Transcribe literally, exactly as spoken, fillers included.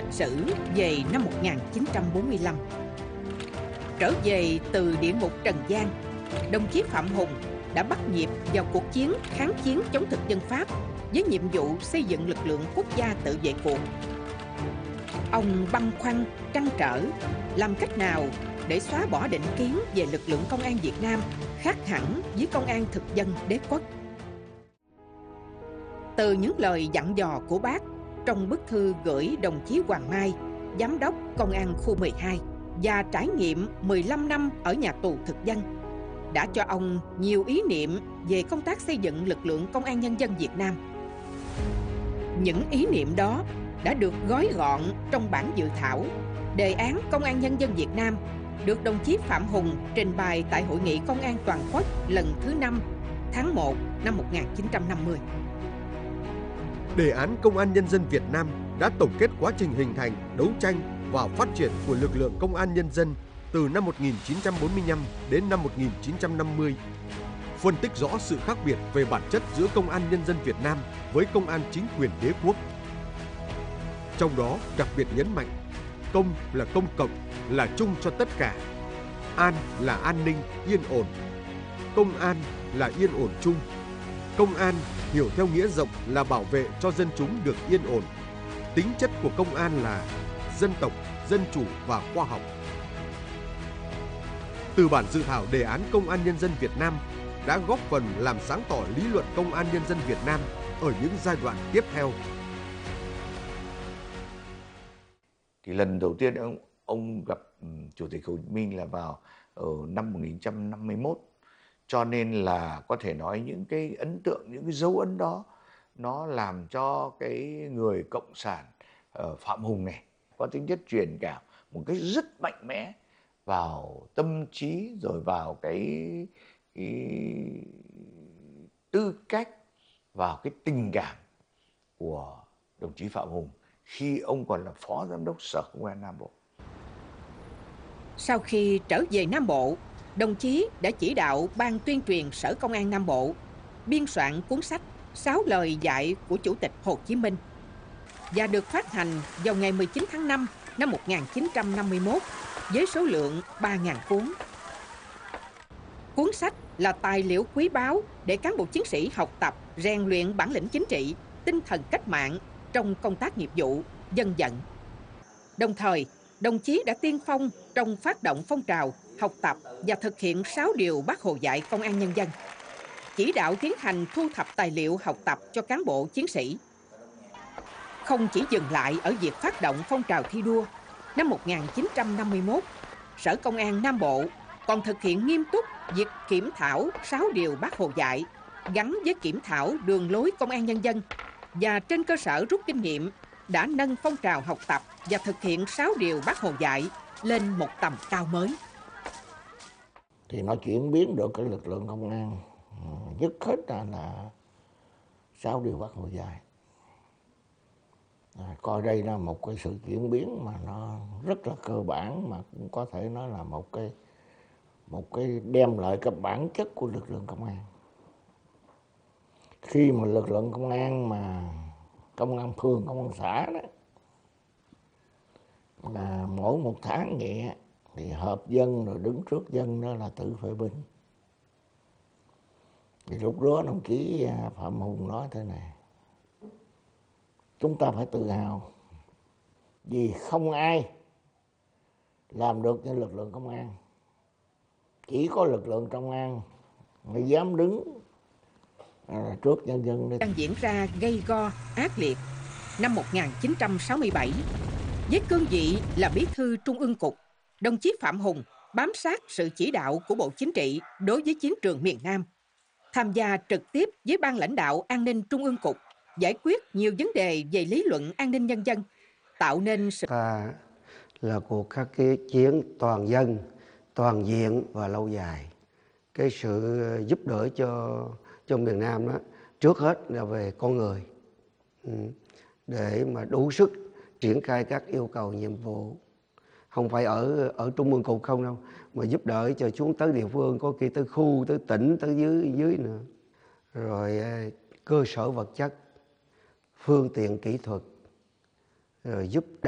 sử về năm một nghìn chín trăm bốn mươi lăm. Trở về từ địa ngục trần gian, đồng chí Phạm Hùng đã bắt nhịp vào cuộc chiến kháng chiến chống thực dân Pháp với nhiệm vụ xây dựng lực lượng quốc gia tự vệ cuộc. Ông băn khoăn, trăn trở làm cách nào để xóa bỏ định kiến về lực lượng công an Việt Nam khác hẳn với công an thực dân đế quốc. Từ những lời dặn dò của bác trong bức thư gửi đồng chí Hoàng Mai, giám đốc công an khu mười hai, và trải nghiệm mười lăm năm ở nhà tù thực dân, đã cho ông nhiều ý niệm về công tác xây dựng lực lượng công an nhân dân Việt Nam. Những ý niệm đó đã được gói gọn trong bản dự thảo đề án công an nhân dân Việt Nam, được đồng chí Phạm Hùng trình bày tại Hội nghị Công an Toàn quốc lần thứ năm tháng một năm một nghìn chín trăm năm mươi. Đề án Công an Nhân dân Việt Nam đã tổng kết quá trình hình thành, đấu tranh và phát triển của lực lượng Công an Nhân dân từ năm một nghìn chín trăm bốn mươi lăm đến năm một nghìn chín trăm năm mươi, phân tích rõ sự khác biệt về bản chất giữa Công an Nhân dân Việt Nam với Công an chính quyền đế quốc. Trong đó đặc biệt nhấn mạnh, công là công cộng, là chung cho tất cả, an là an ninh, yên ổn, công an là yên ổn chung, công an hiểu theo nghĩa rộng là bảo vệ cho dân chúng được yên ổn. Tính chất của công an là dân tộc, dân chủ và khoa học. Từ bản dự thảo đề án Công an Nhân dân Việt Nam đã góp phần làm sáng tỏ lý luận Công an Nhân dân Việt Nam ở những giai đoạn tiếp theo. Thì lần đầu tiên ông, ông gặp Chủ tịch Hồ Chí Minh là vào ở năm một nghìn chín trăm năm mươi mốt. Cho nên là có thể nói những cái ấn tượng, những cái dấu ấn đó nó làm cho cái người cộng sản uh, Phạm Hùng này có tính chất truyền cảm một cách rất mạnh mẽ vào tâm trí, rồi vào cái, cái tư cách, vào cái tình cảm của đồng chí Phạm Hùng khi ông còn là Phó Giám đốc Sở Công an Nam Bộ. Sau khi trở về Nam Bộ, đồng chí đã chỉ đạo Ban tuyên truyền Sở Công an Nam Bộ biên soạn cuốn sách Sáu lời dạy của Chủ tịch Hồ Chí Minh và được phát hành vào ngày mười chín tháng năm năm một nghìn chín trăm năm mươi mốt với số lượng ba nghìn cuốn. Cuốn sách là tài liệu quý báu để cán bộ chiến sĩ học tập, rèn luyện bản lĩnh chính trị, tinh thần cách mạng trong công tác nghiệp vụ, dân vận. Đồng thời, đồng chí đã tiên phong trong phát động phong trào học tập và thực hiện sáu điều Bác Hồ dạy công an nhân dân, chỉ đạo tiến hành thu thập tài liệu học tập cho cán bộ chiến sĩ. Không chỉ dừng lại ở việc phát động phong trào thi đua, năm một nghìn chín trăm năm mươi mốt, Sở Công an Nam Bộ còn thực hiện nghiêm túc việc kiểm thảo sáu điều Bác Hồ dạy gắn với kiểm thảo đường lối công an nhân dân, và trên cơ sở rút kinh nghiệm đã nâng phong trào học tập và thực hiện sáu điều Bác Hồ dạy lên một tầm cao mới. Thì nó chuyển biến được cái lực lượng công an, nhất hết là, là sáu điều Bác Hồ dạy. À, coi đây là một cái sự chuyển biến mà nó rất là cơ bản, mà cũng có thể nói là một cái một cái đem lại cái bản chất của lực lượng công an. Khi mà lực lượng công an mà công an phường, công an xã đó là mỗi một tháng vậy thì họp dân rồi đứng trước dân đó là tự phê bình. Thì lúc đó đồng chí Phạm Hùng nói thế này: chúng ta phải tự hào vì không ai làm được như lực lượng công an. Chỉ có lực lượng công an mới dám đứng trước nhân dân. Đang diễn ra gay go, ác liệt. Năm một nghìn chín trăm sáu mươi bảy, với cương vị là Bí thư Trung ương Cục, đồng chí Phạm Hùng bám sát sự chỉ đạo của Bộ Chính trị đối với chiến trường miền Nam, tham gia trực tiếp với Ban lãnh đạo An ninh Trung ương Cục, giải quyết nhiều vấn đề về lý luận an ninh nhân dân, tạo nên sự... Ta là cuộc kháng chiến toàn dân, toàn diện và lâu dài. Cái sự giúp đỡ cho cho miền Nam đó, trước hết là về con người, để mà đủ sức triển khai các yêu cầu nhiệm vụ. Không phải ở ở Trung ương Cục không đâu, mà giúp đỡ cho xuống tới địa phương, có khi tới khu, tới tỉnh, tới dưới dưới nữa. Rồi cơ sở vật chất, phương tiện kỹ thuật, rồi giúp